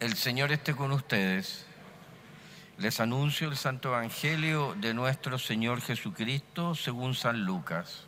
El Señor esté con ustedes. Les anuncio el Santo Evangelio de nuestro Señor Jesucristo según San Lucas.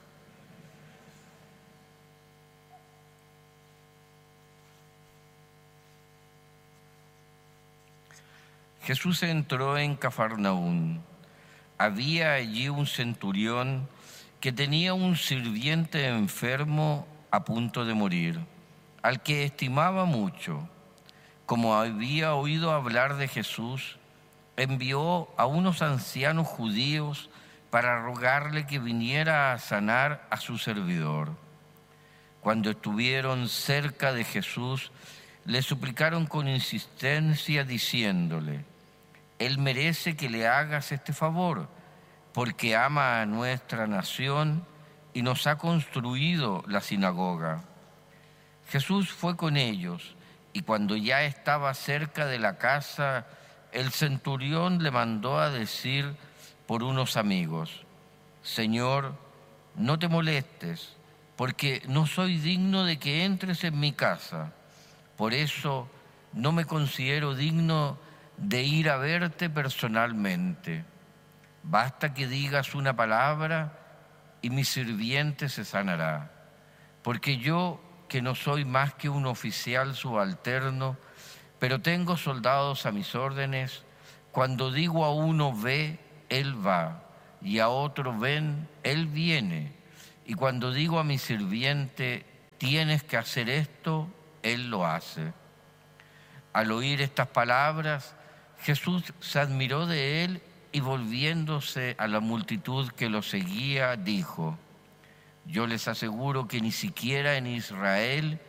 Jesús entró en Cafarnaún. Había allí un centurión que tenía un sirviente enfermo a punto de morir, al que estimaba mucho. Como había oído hablar de Jesús, envió a unos ancianos judíos para rogarle que viniera a sanar a su servidor. Cuando estuvieron cerca de Jesús, le suplicaron con insistencia diciéndole: Él merece que le hagas este favor, porque ama a nuestra nación y nos ha construido la sinagoga. Jesús fue con ellos, y cuando ya estaba cerca de la casa, el centurión le mandó a decir por unos amigos: Señor, no te molestes, porque no soy digno de que entres en mi casa. Por eso no me considero digno de ir a verte personalmente. Basta que digas una palabra y mi sirviente se sanará. Porque yo, que no soy más que un oficial subalterno, pero tengo soldados a mis órdenes, cuando digo a uno ve, él va, y a otro ven, él viene. Y cuando digo a mi sirviente tienes que hacer esto, él lo hace. Al oír estas palabras, Jesús se admiró de él y volviéndose a la multitud que lo seguía, dijo: Yo les aseguro que ni siquiera en Israel